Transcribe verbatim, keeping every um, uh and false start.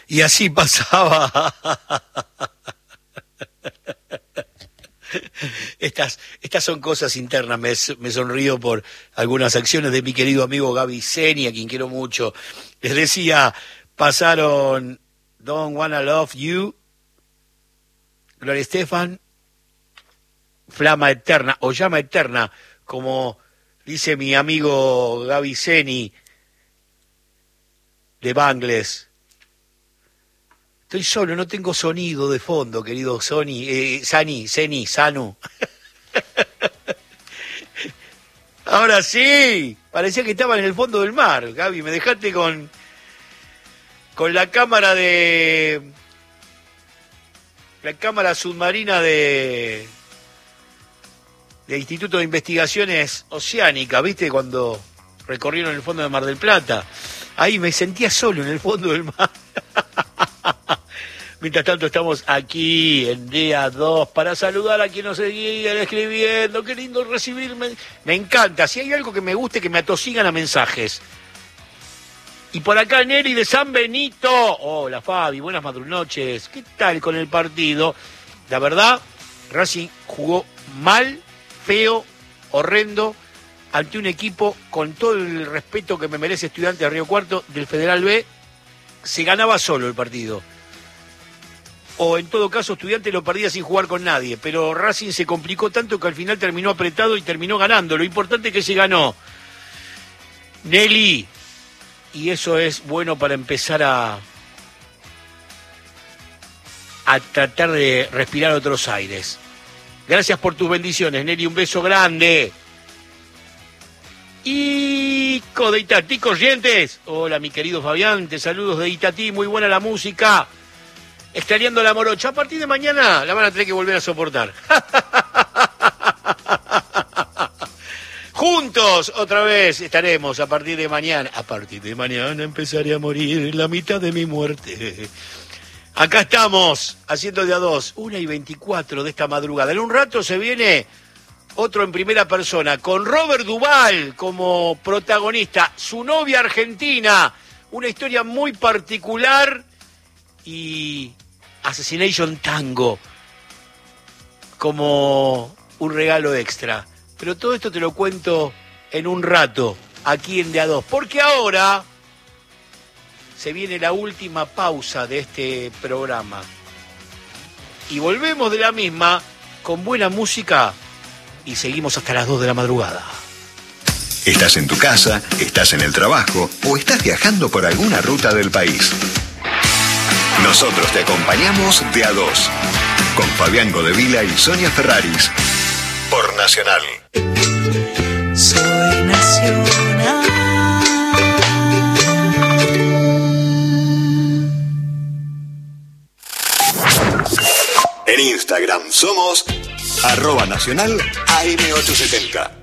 Y así pasaba. Estas, estas son cosas internas, me, me sonrío por algunas acciones de mi querido amigo Gaby Zeni, a quien quiero mucho. Les decía, pasaron Don't Wanna Love You, Gloria Estefan, Flama Eterna, o Llama Eterna, como dice mi amigo Gaby Zeni, de Bangles. Estoy solo, no tengo sonido de fondo, querido Sony, eh, Sani, Zeni, Sanu. Ahora sí, parecía que estaba en el fondo del mar, Gaby, me dejaste con, con la cámara de... la cámara submarina de... del Instituto de Investigaciones Oceánicas, ¿viste? Cuando recorrieron el fondo de Mar del Plata. Ahí me sentía solo en el fondo del mar. Mientras tanto estamos aquí en día dos para saludar a quien nos seguían escribiendo. Qué lindo recibirme. Me encanta. Si hay algo que me guste, que me atosigan a mensajes. Y por acá Neri de San Benito. Hola Fabi, buenas madrunoches. ¿Qué tal con el partido? La verdad, Racing jugó mal, feo, horrendo, ante un equipo con todo el respeto que me merece Estudiante de Río Cuarto del Federal B. Se ganaba solo el partido. O en todo caso Estudiante lo perdía sin jugar con nadie, pero Racing se complicó tanto que al final terminó apretado y terminó ganando. Lo importante es que se ganó. Nelly, y eso es bueno para empezar a a tratar de respirar otros aires. Gracias por tus bendiciones, Nelly, un beso grande. Y de Itatí Corrientes. Hola, mi querido Fabián, te saludos de Itatí, muy buena la música. Extrañando la morocha. A partir de mañana la van a tener que volver a soportar. Juntos otra vez estaremos a partir de mañana. A partir de mañana empezaré a morir la mitad de mi muerte. Acá estamos, haciendo de a dos, una y veinticuatro de esta madrugada. En un rato se viene otro en primera persona, con Robert Duvall como protagonista, su novia argentina, una historia muy particular y Assassination Tango como un regalo extra. Pero todo esto te lo cuento en un rato, aquí en De A Dos, porque ahora se viene la última pausa de este programa. Y volvemos de la misma con buena música y seguimos hasta las dos de la madrugada. ¿Estás en tu casa, estás en el trabajo o estás viajando por alguna ruta del país? Nosotros te acompañamos de A dos, con Fabián Godevila y Sonia Ferraris, por Nacional. Soy Nacional. En Instagram somos arroba nacional A M ochocientos setenta.